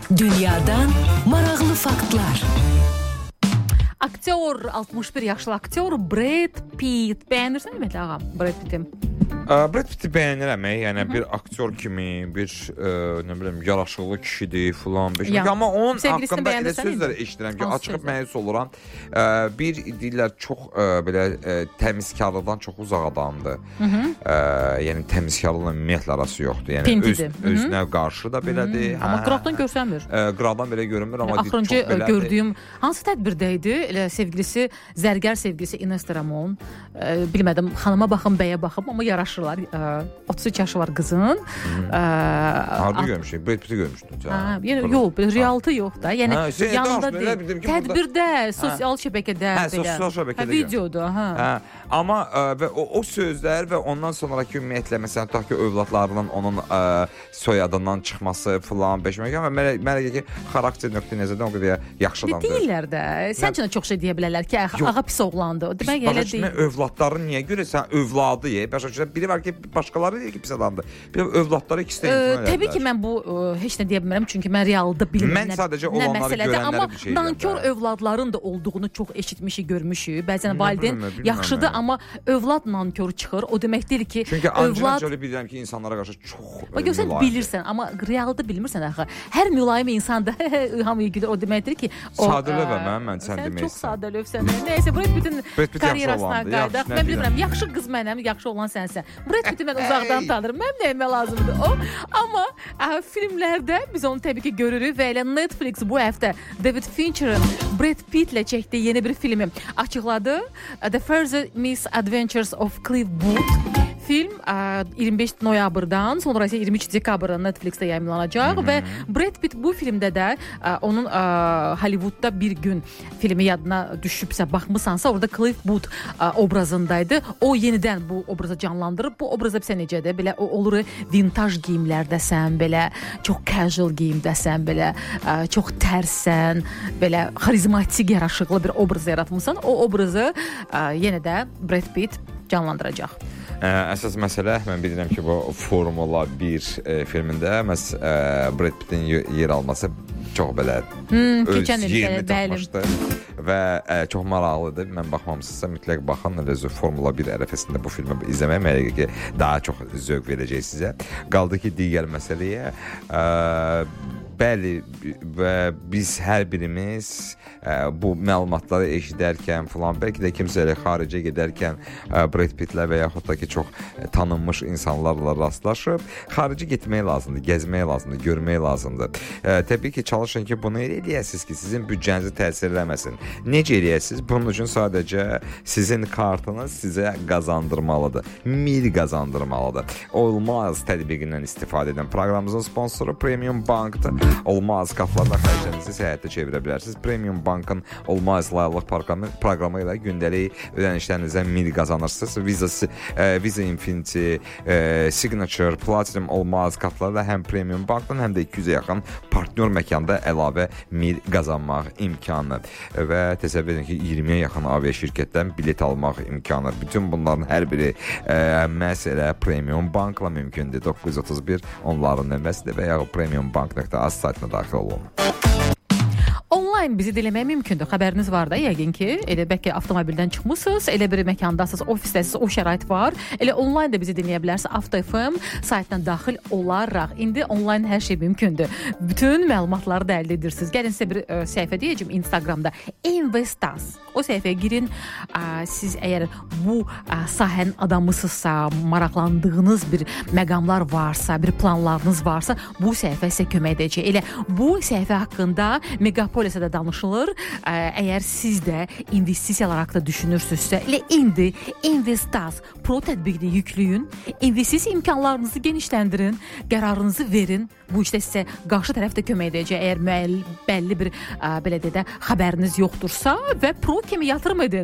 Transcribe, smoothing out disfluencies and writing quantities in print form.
Dünyadan maraqlı faktlar. Aktyor, 61 yaşlı aktyor Brad Pitt. Bəyənirsən ümumiyyətlə ağam Brad Pitt'i? Brad Pitt'i bəyənirəm, yəni bir aktyor kimi, bir nə bilim, yaraşıqlı kişidir filan. Amma onun haqqında elə sözlər eşidirəm ki, açıq məyus oluram. Bir deyirlər çox belə təmizkarlıqdan çox uzaq adamdır. Yəni təmizkarlıqla ümumiyyətlə arası yoxdur. Yəni özünə qarşı da belədir. Amma qıraqdan görsənmir. Qıraqdan belə görünmür, amma çox belədir. Axırıncı gördüyüm hansı tədbirdə idi? Elə sevgilisi, zərgər sevgilisi Ines de Ramon. Bilmədim, xanıma baxım, bəyə baxım, amma yaraşırlar. 33 yaşı var qızın. Harada görmüşük? Brad Pitt'i görmüşdün. Yox, realtı yox da. Yəni yanında deyil. Tədbirdə, sosial şəbəkədə. Sosial şəbəkədə. Videoda. Amma o sözlər və ondan sonraki ümumiyyətlə, məsələn, tutaq ki, övladlarının onun soyadından çıxması filan, mənə ki, xarakter nöqteyi-nəzərdən o qədər yaxşı adamdır. Deyirlər də. Sən üçün çox şey deyə bilərlər ki, ağa pis oğlandı. Demək elə deyil. Övladların niyə görə sən övladı ye? Biri var ki, başqaları deyir ki, pis adamdır. Bir övladları ikisi də imtina edirlər. Təbii ki, mən bu heç nə deyə bilmərəm, çünki mən realda bilmirəm. Mən sadəcə olanları görənləri bir şey deyirəm. Amma nankör övladların da olduğunu çox eşitmişik, görmüşük. Bəzən valideyn yaxşıdır, amma övlad nanköru çıxır. O demək deyil ki, çünki ancaq öyle bilirəm ki, insanlara qarşı çox mülayim. Sən bilirsən, amma realda bilmirsən axı. Hər mülayim insan da hamıya gülər. O deməkdir ki, sadəlövə mən sən deməksən. Çox sadəlövsən. Nəysə, Brad Pitt'in karyerasına qaydaq. Mən bilmirəm, yaxşı qız mənəm, yaxşı olan sənsən. Brad Pitt'i mən uzaqdan tanırım. Mənim nəyimə lazımdır o. Amma filmlərdə biz onu təbii ki görürük və elə Netflix bu həftə David Fincher'ın Brad Pitt'lə çəkdiyi yeni bir filmi açıqladı. The Further Misadventures of Cliff Booth. Film 25 noyabrdan sonra isə 23 dekabrda Netflixdə yayımlanacaq və Brad Pitt bu filmdə də onun Hollywoodda bir gün filmi yadına düşübsə, baxmısansa orada Cliff Booth obrazındaydı. O yenidən bu obrazı canlandırıb. Bu obrazda sən necədir? Belə olur vintaj geyimlərdəsən, belə çox casual geyimdəsən, belə çox tərsən, belə xarizmatik, yaraşıqlı bir obraz yaratmısan. O obrazı yenə də Brad Pitt canlandıracaq. Əsas məsələ, mən bilirəm ki, bu Formula 1 filmində Brad Pitt'in yer alması çox belə öz yerini tapmışdı və çox maraqlıdır. Mən baxmamısınızsa mütləq baxın, Formula 1 ərəfəsində bu filmi izləməyə mənə ki, daha çox zövq verəcək sizə. Qaldı ki, digər məsələyə bəli, və biz hər birimiz bu məlumatları eşidərkən filan, bəlkə də kimsə elə xaricə gedərkən Brad Pitt'lə və yaxud da ki, çox tanınmış insanlarla rastlaşıb, xaricə getmək lazımdır, gəzmək lazımdır, görmək lazımdır. Təbii ki, çalışın ki, bunu eləyəsiniz ki, sizin büdcənizi təsir eləməsin. Necə eləyəsiniz? Bunun üçün sadəcə sizin kartınız sizə qazandırmalıdır, mil qazandırmalıdır. Olmaz tətbiqindən istifadə edin. Proqramımızın sponsoru Premium Bank'dır. Olmaz kartlarla xərclərinizi səyahətə çevirə bilərsiniz. Premium Bank'ın Olmaz layıqlıq proqramı ilə gündəlik ödənişlərinizə mil qazanırsınız. Visa Infinity, Signature, Platinum, Olmaz kartlarla həm Premium Bank'dan, həm də 200-ə yaxın partnyor məkanda əlavə mil qazanmaq imkanı və təsəvvür edin ki, 20-yə yaxın aviaşirkətdən bilet almaq imkanı. Bütün bunların hər biri məhz elə Premium Bank'la mümkündür. 931 onların nömrəsidir və yaxud premiumbank.az saytına daxil olun. Online bizi dinləmək mümkündür. Xəbəriniz var da, yəqin ki, elə bəlkə avtomobildən çıxmısınız, elə bir məkandasınız, ofisdəsiniz, o şərait var. Elə online də bizi dinləyə bilərsiniz. Avto FM saytına daxil olaraq. İndi online hər şey mümkündür. Bütün məlumatları da əldə edirsiniz. Gəlin sizə bir səhifə deyəcəm Instagramda. Investas. O səhifəyə girin. Siz əgər bu sahənin adamısınızsa, maraqlandığınız bir məqamlar varsa, bir planlarınız varsa, bu səhifə sizə kömək edəcək. Elə bu səhifə haqqında Megapolis'ə də danışılır. Əgər siz də investisiyalar haqqında düşünürsünüzsə, elə indi Investas Pro tətbiqini yükləyin, investisiya imkanlarınızı genişləndirin, qərarınızı verin. Bu işdə sizə qarşı tərəf də kömək edəcək. Əgər bəlli bir belə dedə xəbəriniz yoxdursa və Pro kimi yatırım edin.